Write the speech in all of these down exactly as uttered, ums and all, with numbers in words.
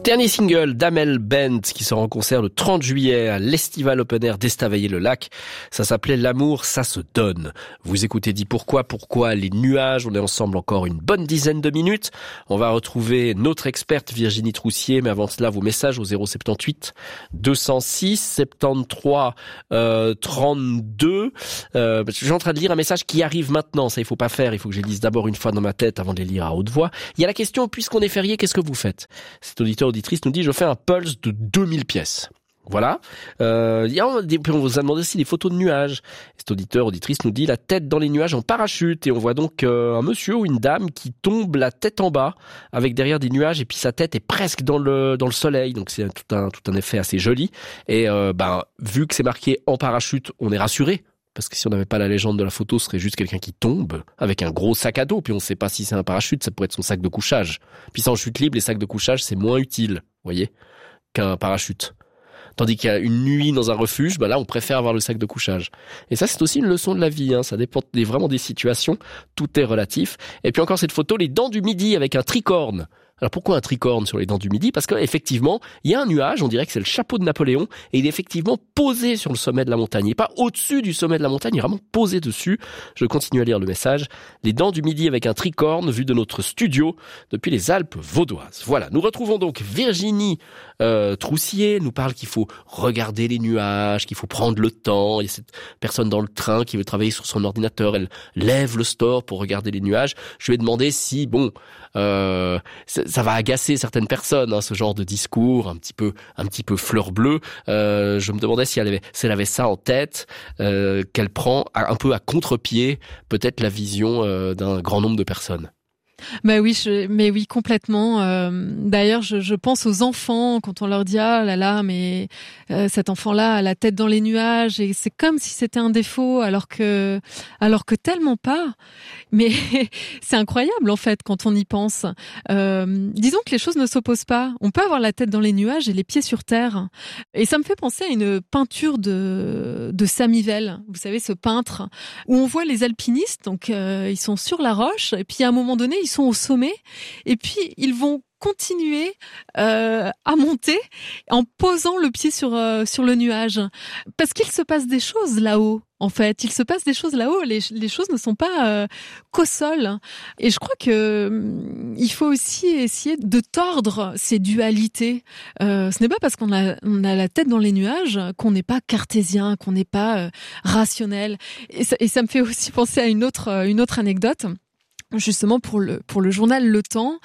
Dernier single d'Amel Bent qui sera en concert le trente juillet à l'Estival Open Air d'Estavayer-le-Lac. Ça s'appelait L'amour, ça se donne. Vous écoutez Dis Pourquoi, pourquoi les nuages. On est ensemble encore une bonne dizaine de minutes. On va retrouver notre experte Virginie Troussier, mais avant cela, vos messages au zéro soixante-dix-huit deux cent six soixante-treize euh, trente-deux. Euh, je suis en train de lire un message qui arrive maintenant. Ça, il faut pas faire. Il faut que je les lise d'abord une fois dans ma tête avant de les lire à haute voix. Il y a la question, puisqu'on est férié, qu'est-ce que vous faites? Cet auditeur auditrice nous dit, je fais un pulse de deux mille pièces. Voilà. Euh, il y a, on vous a demandé aussi des photos de nuages. Cet auditeur, auditrice nous dit la tête dans les nuages en parachute. Et on voit donc euh, un monsieur ou une dame qui tombe la tête en bas avec derrière des nuages et puis sa tête est presque dans le dans le soleil. Donc c'est tout un, tout un effet assez joli. Et euh, ben, vu que c'est marqué en parachute, on est rassuré. Parce que si on n'avait pas la légende de la photo, ce serait juste quelqu'un qui tombe avec un gros sac à dos. Puis on ne sait pas si c'est un parachute, ça pourrait être son sac de couchage. Puis ça, en chute libre, les sacs de couchage, c'est moins utile, vous voyez, qu'un parachute. Tandis qu'il y a une nuit dans un refuge, bah là, on préfère avoir le sac de couchage. Et ça, c'est aussi une leçon de la vie, hein. Ça dépend des, vraiment des situations. Tout est relatif. Et puis encore cette photo, les dents du midi avec un tricorne. Alors pourquoi un tricorne sur les dents du midi? Parce qu'effectivement, il y a un nuage, on dirait que c'est le chapeau de Napoléon, et il est effectivement posé sur le sommet de la montagne. Et pas au-dessus du sommet de la montagne, il est vraiment posé dessus. Je continue à lire le message. Les dents du midi avec un tricorne vu de notre studio depuis les Alpes vaudoises. Voilà, nous retrouvons donc Virginie euh, Troussier, nous parle qu'il faut regarder les nuages, qu'il faut prendre le temps. Il y a cette personne dans le train qui veut travailler sur son ordinateur, elle lève le store pour regarder les nuages. Je lui ai demandé si, bon... Euh, ça va agacer certaines personnes, hein, ce genre de discours un petit peu, un petit peu fleur bleue. Euh, je me demandais si elle avait, si elle avait ça en tête, euh, qu'elle prend un peu à contre-pied, peut-être la vision euh, d'un grand nombre de personnes. Bah oui, je, mais oui, complètement. Euh, d'ailleurs, je, je pense aux enfants quand on leur dit ah là là, mais euh, cet enfant-là a la tête dans les nuages et c'est comme si c'était un défaut, alors que, alors que tellement pas. Mais c'est incroyable en fait quand on y pense. Euh, disons que les choses ne s'opposent pas. On peut avoir la tête dans les nuages et les pieds sur terre. Et ça me fait penser à une peinture de de Samivelle. Vous savez, ce peintre où on voit les alpinistes. Donc euh, ils sont sur la roche et puis à un moment donné ils sont au sommet et puis ils vont continuer euh, à monter en posant le pied sur euh, sur le nuage parce qu'il se passe des choses là-haut. En fait, il se passe des choses là-haut. Les, les choses ne sont pas euh, qu'au sol. Et je crois que hum, il faut aussi essayer de tordre ces dualités. Euh, ce n'est pas parce qu'on a, on a la tête dans les nuages qu'on n'est pas cartésien, qu'on n'est pas euh, rationnel. Et ça, et ça me fait aussi penser à une autre, une autre anecdote. Justement pour le pour le journal Le Temps,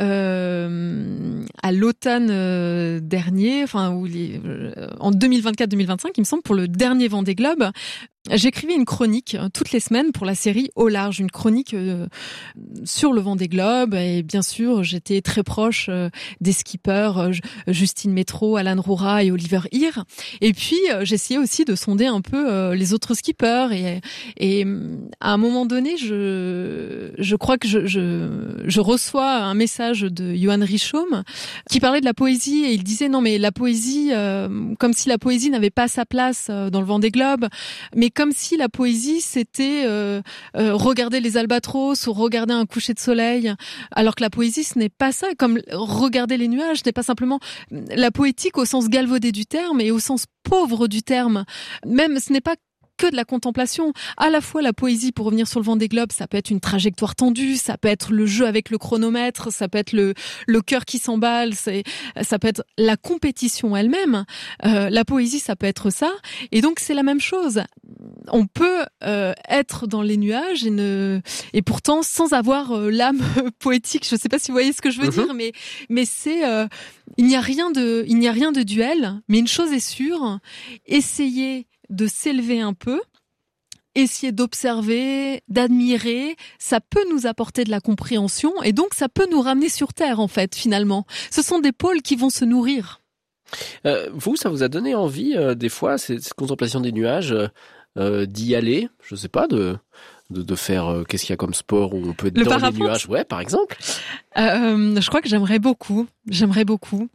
euh, à l'automne euh, dernier, enfin où les, euh, en deux mille vingt-quatre deux mille vingt-cinq, il me semble, pour le dernier Vendée Globe, j'écrivais une chronique euh, toutes les semaines pour la série Au large, une chronique euh, sur le Vendée Globe et bien sûr j'étais très proche euh, des skippers euh, Justine Métro, Alan Roura et Oliver Heer. Et puis euh, j'essayais aussi de sonder un peu euh, les autres skippers et et à un moment donné je je Je crois que je, je, je reçois un message de Johan Richomme qui parlait de la poésie et il disait non mais la poésie, euh, comme si la poésie n'avait pas sa place euh, dans le Vendée Globe, mais comme si la poésie c'était euh, euh, regarder les albatros ou regarder un coucher de soleil, alors que la poésie ce n'est pas ça, comme regarder les nuages n'est pas simplement la poétique au sens galvaudé du terme et au sens pauvre du terme. Même ce n'est pas que de la contemplation. À la fois la poésie, pour revenir sur le Vendée Globe, ça peut être une trajectoire tendue, ça peut être le jeu avec le chronomètre, ça peut être le le cœur qui s'emballe, c'est ça peut être la compétition elle-même. Euh, la poésie, ça peut être ça. Et donc c'est la même chose. On peut euh, être dans les nuages et ne et pourtant sans avoir euh, l'âme poétique. Je sais pas si vous voyez ce que je veux mm-hmm. dire, mais mais c'est euh, il n'y a rien de il n'y a rien de duel. Mais une chose est sûre, essayez de s'élever un peu, essayer d'observer, d'admirer, ça peut nous apporter de la compréhension et donc ça peut nous ramener sur terre en fait finalement. Ce sont des pôles qui vont se nourrir. Euh, vous, ça vous a donné envie euh, des fois cette, cette contemplation des nuages euh, d'y aller, je sais pas, de de, de faire euh, qu'est-ce qu'il y a comme sport où on peut être le dans parapente. les nuages, ouais, par exemple. Euh, je crois que j'aimerais beaucoup, j'aimerais beaucoup,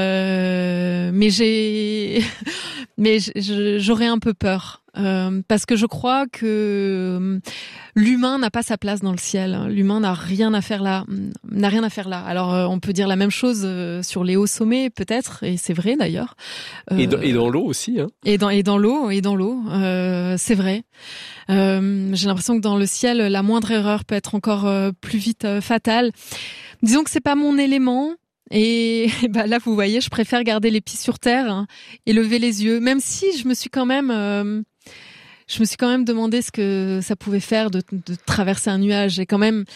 euh, mais j'ai, mais j'aurais un peu peur euh, parce que je crois que l'humain n'a pas sa place dans le ciel. L'humain n'a rien à faire là, n'a rien à faire là. Alors euh, on peut dire la même chose sur les hauts sommets peut-être, et c'est vrai d'ailleurs. Euh, et dans, et dans l'eau aussi. Hein. Et dans et dans l'eau et dans l'eau, euh, c'est vrai. Euh, j'ai l'impression que dans le ciel, la moindre erreur peut être encore euh, plus vite euh, fatale. Disons que c'est pas mon élément et bah là vous voyez, je préfère garder les pieds sur terre hein, et lever les yeux, même si je me suis quand même euh, je me suis quand même demandé ce que ça pouvait faire de, de traverser un nuage. J'ai quand même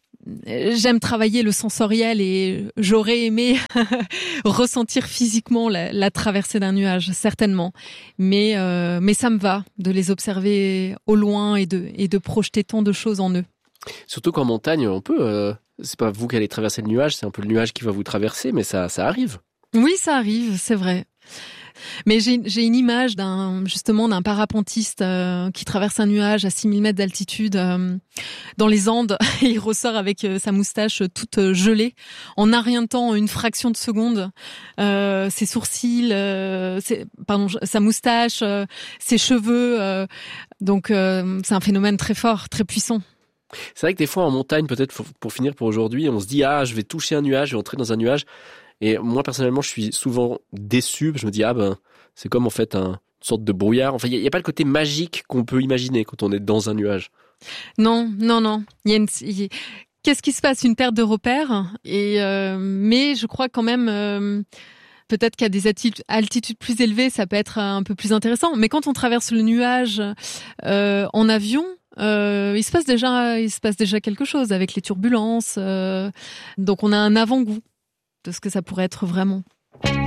j'aime travailler le sensoriel et j'aurais aimé ressentir physiquement la, la traversée d'un nuage, certainement. Mais euh, mais ça me va de les observer au loin et de et de projeter tant de choses en eux. Surtout qu'en montagne, on peut. Euh, c'est pas vous qui allez traverser le nuage, c'est un peu le nuage qui va vous traverser, mais ça, ça arrive. Oui, ça arrive, c'est vrai. Mais j'ai, j'ai une image d'un justement d'un parapentiste euh, qui traverse un nuage à six mille mètres d'altitude euh, dans les Andes et il ressort avec euh, sa moustache toute euh, gelée en un rien de temps, une fraction de seconde. Euh, ses sourcils, euh, ses, pardon, sa moustache, euh, ses cheveux. Euh, donc euh, c'est un phénomène très fort, très puissant. C'est vrai que des fois en montagne, peut-être pour finir pour aujourd'hui, on se dit ah je vais toucher un nuage, je vais entrer dans un nuage. Et moi personnellement, je suis souvent déçu. Je me dis ah ben c'est comme en fait un, une sorte de brouillard. Enfin il y, y a pas le côté magique qu'on peut imaginer quand on est dans un nuage. Non, non, non. Il y a une, il... Qu'est-ce qui se passe? Une perte de repères. Et euh, mais je crois quand même. Euh... Peut-être qu'à des altitudes plus élevées, ça peut être un peu plus intéressant. Mais quand on traverse le nuage euh, en avion, euh, il se passe déjà, il se passe déjà quelque chose avec les turbulences. Euh, donc on a un avant-goût de ce que ça pourrait être vraiment.